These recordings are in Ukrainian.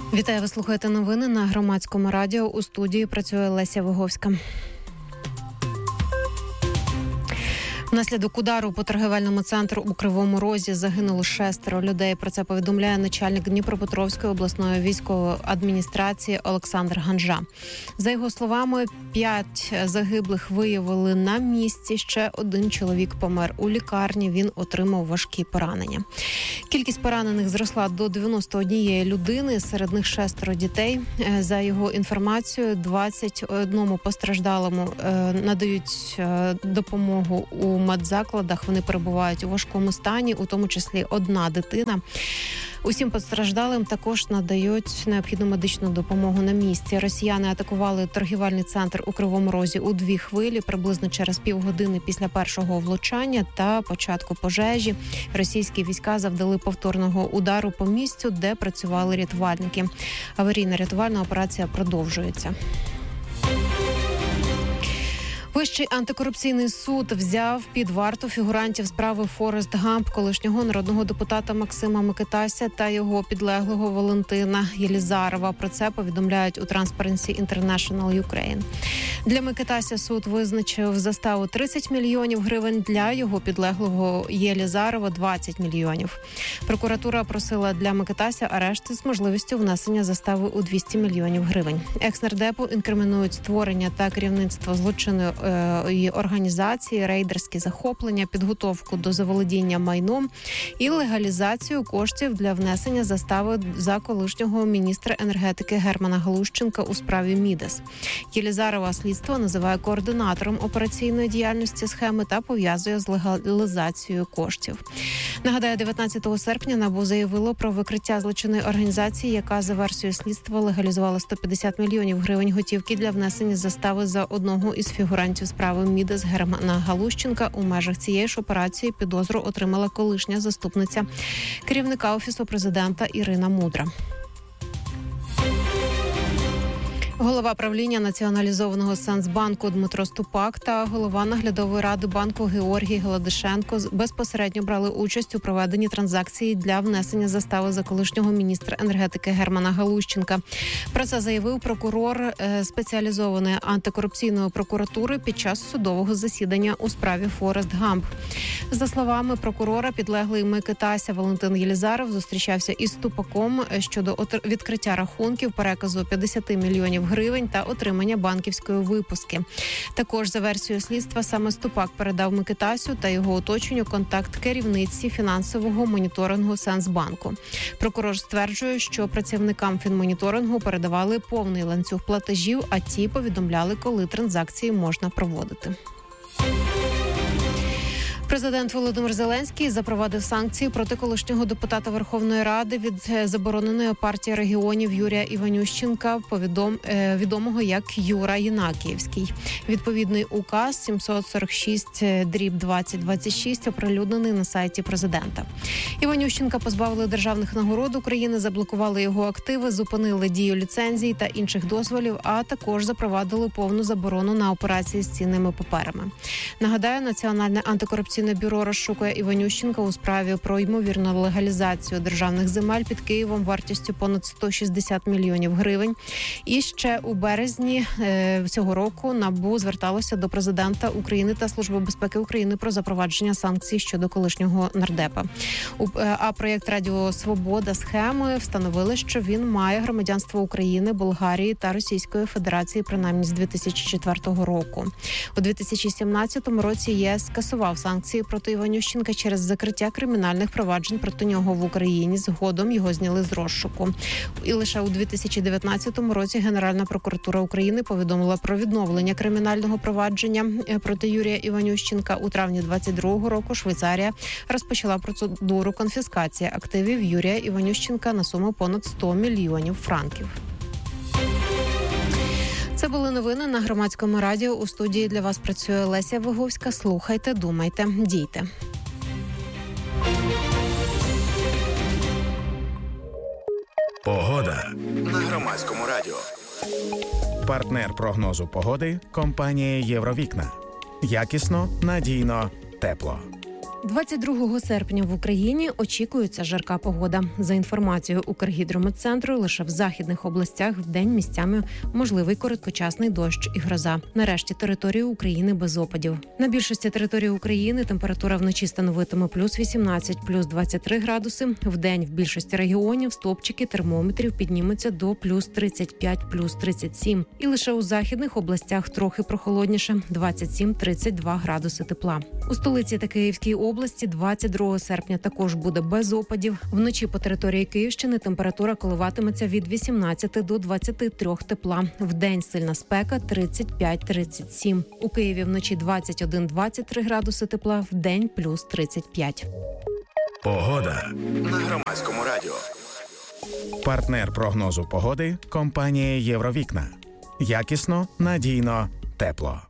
Вітаю, ви слухаєте новини на Громадському радіо. У студії працює Леся Виговська. Внаслідок удару по торгівельному центру у Кривому Розі загинуло 6 людей. Про це повідомляє начальник Дніпропетровської обласної військової адміністрації Олександр Ганжа. За його словами, 5 загиблих виявили на місці. Ще 1 чоловік помер у лікарні. Він отримав важкі поранення. Кількість поранених зросла до 91 людини, серед них 6 дітей. За його інформацією, 21 постраждалому надають допомогу у медзакладах. Вони перебувають у важкому стані, у тому числі 1 дитина. Усім постраждалим також надають необхідну медичну допомогу на місці. Росіяни атакували торгівельний центр у Кривому Розі у 2 хвилі, приблизно через півгодини після першого влучання та початку пожежі. Російські війська завдали повторного удару по місцю, де працювали рятувальники. Аварійно-рятувальна операція продовжується. Вищий антикорупційний суд взяв під варту фігурантів справи Форест Гамп, колишнього народного депутата Максима Микитася та його підлеглого Валентина Єлізарова. Про це повідомляють у Transparency International Ukraine. Для Микитася суд визначив заставу 30 мільйонів гривень, для його підлеглого Єлізарова – 20 мільйонів. Прокуратура просила для Микитася арешт з можливістю внесення застави у 200 мільйонів гривень. Екс-нардепу інкримінують створення та керівництво злочинної організації, рейдерські захоплення, підготовку до заволодіння майном і легалізацію коштів для внесення застави за колишнього міністра енергетики Германа Галущенка у справі Мідас. Єлізарова слідство називає координатором операційної діяльності схеми та пов'язує з легалізацією коштів. Нагадаю, 19 серпня НАБУ заявило про викриття злочинної організації, яка за версією слідства легалізувала 150 мільйонів гривень готівки для внесення застави за одного із фігурантів справи Мідас Германа Галущенка. У межах цієї ж операції підозру отримала колишня заступниця керівника Офісу президента Ірина Мудра. Голова правління націоналізованого Сенсбанку Дмитро Ступак та голова наглядової ради банку Георгій Гладишенко безпосередньо брали участь у проведенні транзакції для внесення застави за колишнього міністра енергетики Германа Галущенка. Про це заявив прокурор спеціалізованої антикорупційної прокуратури під час судового засідання у справі Форест Гамп. За словами прокурора, підлеглий Микитася Валентин Єлізаров зустрічався із Ступаком щодо відкриття рахунків, переказу 50 мільйонів гривень та отримання банківської випуски. Також за версією слідства саме Ступак передав Микитасю та його оточенню контакт керівниці фінансового моніторингу Сенсбанку. Прокурор стверджує, що працівникам фінмоніторингу передавали повний ланцюг платежів, а ті повідомляли, коли транзакції можна проводити. Президент Володимир Зеленський запровадив санкції проти колишнього депутата Верховної Ради від забороненої партії регіонів Юрія Іванющенка, відомого як Юра Єнакіївський. Відповідний указ 746/2026 оприлюднений на сайті президента. Іванющенка позбавили державних нагород України, заблокували його активи, зупинили дію ліцензій та інших дозволів, а також запровадили повну заборону на операції з цінними паперами. Нагадаю, Національне антикорупційне бюро розшукує Іванющенка у справі про ймовірну легалізацію державних земель під Києвом вартістю понад 160 мільйонів гривень. І ще у березні цього року НАБУ зверталося до президента України та Служби безпеки України про запровадження санкцій щодо колишнього нардепа. А проєкт Радіо Свобода схеми встановили, що він має громадянство України, Болгарії та Російської Федерації принаймні з 2004 року. У 2017 році ЄС скасував санкції проти Іванющенка через закриття кримінальних проваджень проти нього в Україні. Згодом його зняли з розшуку. І лише у 2019 році Генеральна прокуратура України повідомила про відновлення кримінального провадження проти Юрія Іванющенка. У травні 2022 року Швейцарія розпочала процедуру конфіскації активів Юрія Іванющенка на суму понад 100 мільйонів франків. Це були новини на Громадському радіо. У студії для вас працює Леся Виговська. Слухайте, думайте, дійте. Погода на Громадському радіо. Партнер прогнозу погоди – компанія «Євровікна». Якісно, надійно, тепло. 22 серпня в Україні очікується жарка погода. За інформацією Укргідрометцентру, лише в західних областях вдень місцями можливий короткочасний дощ і гроза. Нарешті територію України без опадів. На більшості території України температура вночі становитиме плюс 18, плюс 23 градуси. Вдень в більшості регіонів стовпчики термометрів піднімуться до плюс 35, плюс 37. І лише у західних областях трохи прохолодніше – 27-32 градуси тепла. У столиці та Київській області 22 серпня також буде без опадів. Вночі по території Київщини температура коливатиметься від 18 до 23 тепла. Вдень сильна спека 35-37. У Києві вночі 21-23 градуси тепла, вдень плюс 35. Погода на Громадському радіо. Партнер прогнозу погоди – компанія «Євровікна». Якісно, надійно, тепло.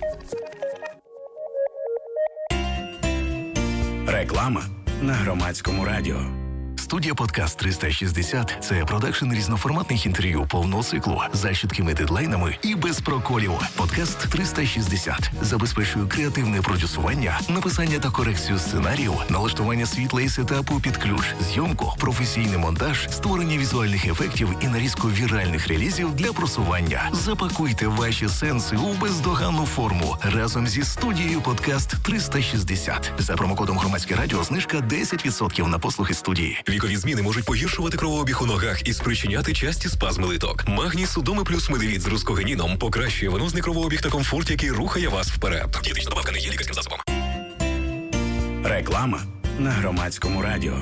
Реклама на Громадському радіо. Студія «Подкаст 360» – це продакшн різноформатних інтерв'ю повного циклу за чіткими дедлайнами і без проколів. «Подкаст 360» забезпечує креативне продюсування, написання та корекцію сценаріїв, налаштування світла і сетапу під ключ, зйомку, професійний монтаж, створення візуальних ефектів і нарізку віральних релізів для просування. Запакуйте ваші сенси у бездоганну форму разом зі студією «Подкаст 360». За промокодом «Громадське радіо» знижка 10% на послуги студії. Вікові зміни можуть погіршувати кровообіг у ногах і спричиняти часті спазми литок. Магній Судоми плюс медивіт з рускогеніном покращує венозний кровообіг та комфорт, який рухає вас вперед. Дієтична добавка не є лікарським засобом. Реклама на Громадському радіо.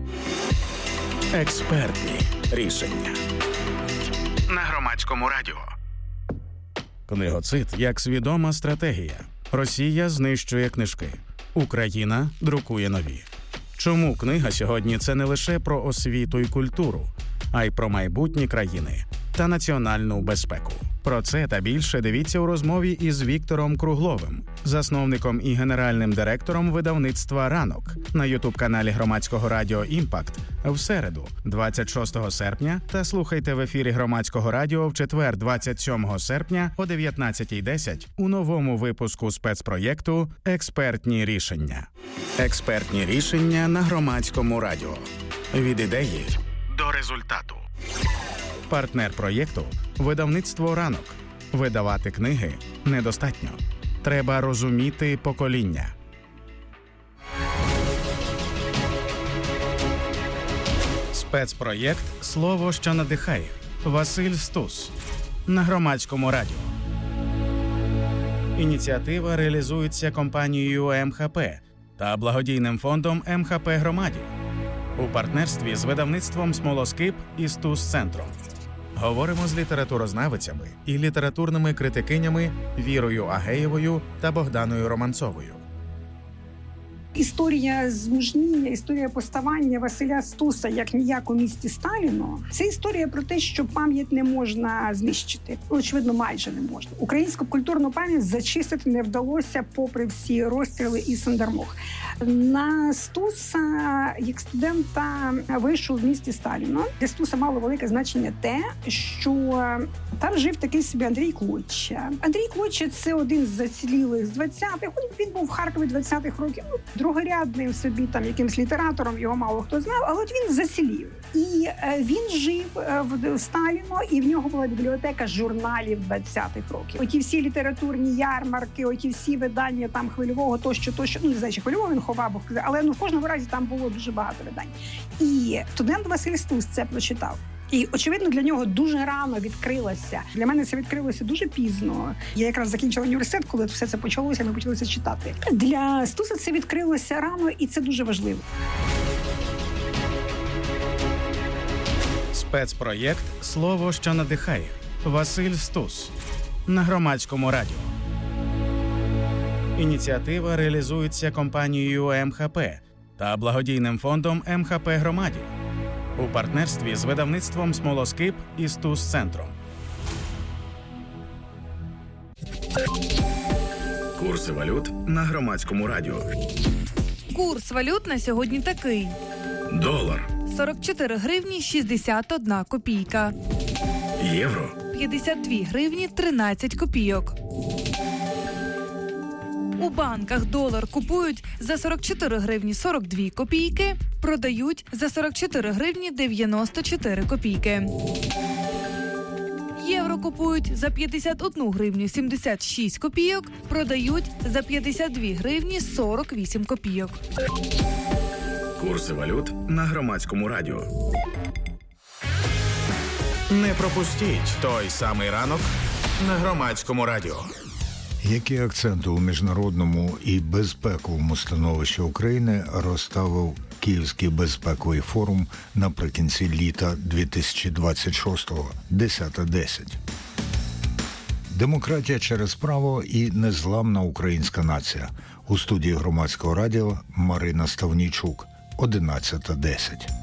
Експертні рішення на Громадському радіо. Книгоцид як свідома стратегія. Росія знищує книжки. Україна друкує нові. Чому книга сьогодні – це не лише про освіту і культуру, а й про майбутнє країни та національну безпеку? Про це та більше дивіться у розмові із Віктором Кругловим, засновником і генеральним директором видавництва «Ранок» на ютуб-каналі Громадського радіо «Імпакт» в середу, 26 серпня, та слухайте в ефірі Громадського радіо в четвер, 27 серпня о 19:10 у новому випуску спецпроєкту «Експертні рішення». Експертні рішення на Громадському радіо. Від ідеї до результату. Партнер проєкту – видавництво «Ранок». Видавати книги недостатньо. Треба розуміти покоління. Спецпроєкт «Слово, що надихає». Василь Стус. На Громадському радіо. Ініціатива реалізується компанією МХП та благодійним фондом МХП Громаді у партнерстві з видавництвом «Смолоскип» і «Стус-центром». Говоримо з літературознавицями і літературними критикинями Вірою Агеєвою та Богданою Романцовою. Історія змужніння, історія поставання Василя Стуса як ніяк у місті Сталіно – це історія про те, що пам'ять не можна знищити. Очевидно, майже не можна. Українську культурну пам'ять зачистити не вдалося попри всі розстріли і сандармох. На Стуса, як студента, вийшов в місті Сталіно. Для Стуса мало велике значення те, що там жив такий собі Андрій Клоча. Андрій Клоча – це один з зацілілих з 20-х. Він був в Харкові 20-х років. Другорядним собі там якимсь літератором, його мало хто знав, але от він засілів. І він жив в Сталіно, і в нього була бібліотека журналів 20-х років. Оті всі літературні ярмарки, оті всі видання там Хвильового, тощо, ну не знаю, чи Хвильового він ховав, але в кожному разі там було дуже багато видань. І студент Василь Стус це прочитав. І, очевидно, для нього дуже рано відкрилося. Для мене це відкрилося дуже пізно. Я якраз закінчила університет, коли все це почалося, ми почали це читати. Для Стуса це відкрилося рано, і це дуже важливо. Спецпроєкт «Слово, що надихає». Василь Стус. На Громадському радіо. Ініціатива реалізується компанією МХП та благодійним фондом МХП Громаді у партнерстві з видавництвом «Смолоскип» і «Стус-центром». Курси валют на Громадському радіо. Курс валют на сьогодні такий. Долар. 44 гривні 61 копійка. Євро. 52 гривні 13 копійок. У банках долар купують за 44 гривні 42 копійки, продають за 44 гривні 94 копійки. Євро купують за 51 гривню 76 копійок, продають за 52 гривні 48 копійок. Курси валют на Громадському радіо. Не пропустіть той самий ранок на Громадському радіо. Які акценти у міжнародному і безпековому становищі України розставив Київський безпековий форум наприкінці літа 2026-го, 10.10. Демократія через право і незламна українська нація. У студії Громадського радіо Марина Ставнійчук, 11.10.